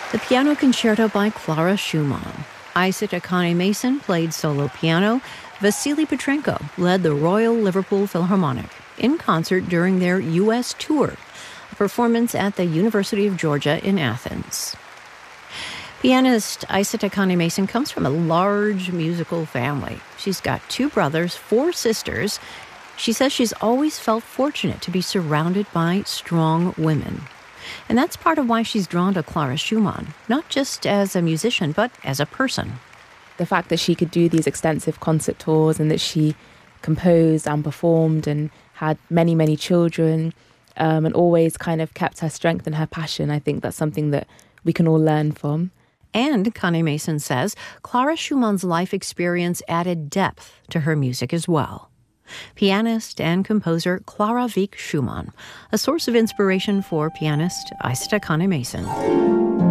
The Piano Concerto by Clara Schumann. Isaac Akane Mason played solo piano. Vasily Petrenko led the Royal Liverpool Philharmonic in concert during their U.S. tour, a performance at the University of Georgia in Athens. Pianist Isaac Akane Mason comes from a large musical family. She's got 2 brothers, 4 sisters. She says she's always felt fortunate to be surrounded by strong women. And that's part of why she's drawn to Clara Schumann, not just as a musician, but as a person. The fact that she could do these extensive concert tours and that she composed and performed and had many, many children and always kind of kept her strength and her passion, I think that's something that we can all learn from. And Connie Mason says Clara Schumann's life experience added depth to her music as well. Pianist and composer Clara Wieck Schumann, a source of inspiration for pianist Isaac Akane Mason.